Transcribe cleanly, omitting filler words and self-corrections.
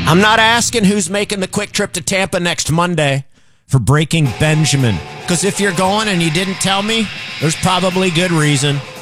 I'm not asking who's making the quick trip to Tampa next Monday for Breaking Benjamin. Because if you're going and you didn't tell me, there's probably good reason.